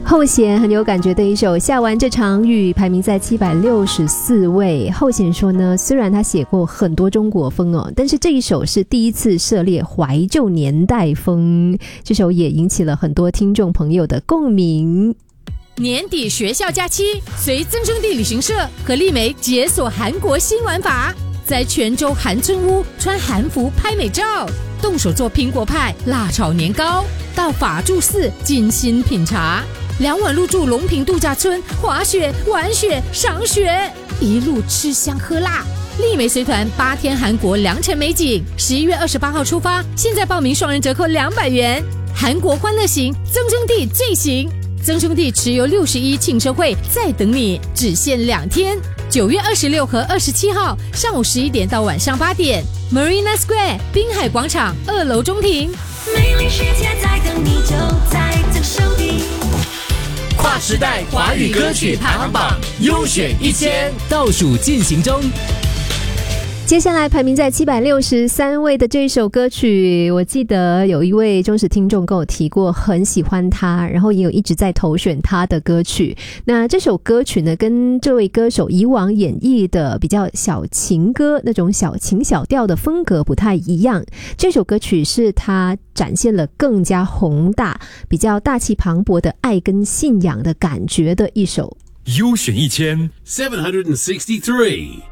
后弦很有感觉的一首《下完这场雨》，排名在764位。后弦说呢，虽然他写过很多中国风哦，但是这一首是第一次涉猎怀旧年代风，这首也引起了很多听众朋友的共鸣。 年底学校假期，随增生地旅行社和丽梅解锁韩国新玩法，在泉州韩村屋穿韩服拍美照，动手做苹果派、辣炒年糕，到法住寺精心品茶，2晚入住龙平度假村，滑雪、玩雪、赏雪，一路吃香喝辣。丽梅随团8天韩国良辰美景，11月28号出发，现在报名双人折扣200元。韩国欢乐行，增生地最行。增生地持有61庆车会在等你，只限2天，9月26和27号上午11点到晚上8点 Marina Square 滨海广场2楼中庭。 美丽世界在等你，就在增生地。 跨时代华语歌曲排行榜优选1000倒数进行中。 接下来排名在763位的这首歌曲，我记得有一位忠实听众跟我提过很喜欢他，然后也有一直在投选他的歌曲。那这首歌曲呢，跟这位歌手以往演绎的比较小情歌那种小情小调的风格不太一样，这首歌曲是他展现了更加宏大比较大气磅礴的爱跟信仰的感觉的一首。 优选1000 763